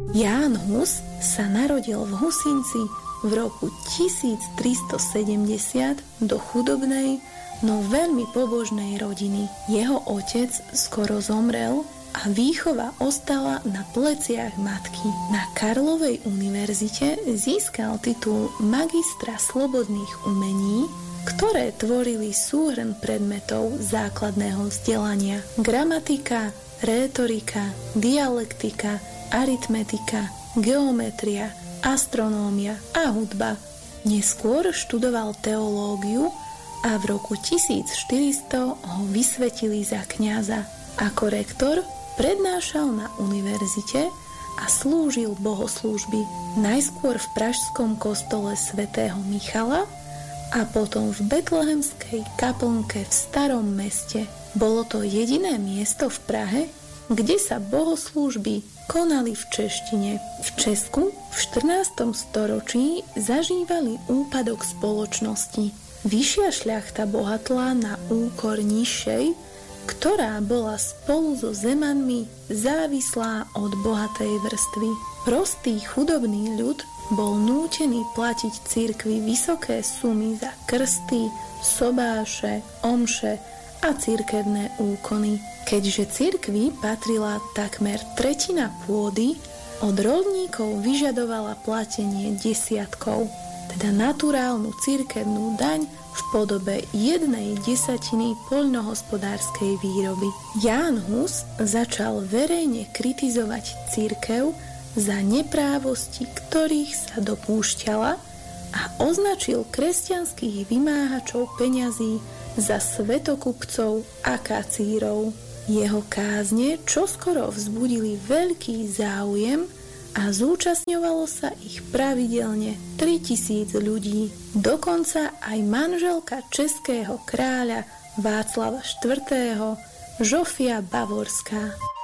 Ján Hus sa narodil v Husinci v roku 1370 do chudobnej, no veľmi pobožnej rodiny. Jeho otec skoro zomrel a výchova ostala na pleciach matky. Na Karlovej univerzite získal titul magistra slobodných umení, ktoré tvorili súhrn predmetov základného vzdelania: gramatika, rétorika, dialektika, aritmetika, geometria, astronómia a hudba. Neskôr študoval teológiu a v roku 1400 ho vysvetili za kňaza. Ako rektor prednášal na univerzite a slúžil bohoslúžby najskôr v pražskom kostole svätého Michala a potom v betlehemskej kaplnke v Starom Meste. Bolo to jediné miesto v Prahe, kde sa bohoslúžby konali v češtine. V Česku v 14. storočí zažívali úpadok spoločnosti. Vyššia šľachta bohatla na úkor nižšej, ktorá bola spolu so zemanmi závislá od bohatej vrstvy. Prostý chudobný ľud bol nútený platiť cirkvi vysoké sumy za krsty, sobáše, omše a cirkevné úkony. Keďže cirkvi patrila takmer tretina pôdy, od roľníkov vyžadovala platenie desiatkov, teda naturálnu cirkevnú daň v podobe 1/10 poľnohospodárskej výroby. Ján Hus začal verejne kritizovať cirkev za neprávosti, ktorých sa dopúšťala, a označil kresťanských vymáhačov peňazí za svätokupcov a kacírov. Jeho kázne čoskoro vzbudili veľký záujem a zúčastňovalo sa ich pravidelne 3000 ľudí. Dokonca aj manželka českého kráľa Václava IV. Žofia Bavorská.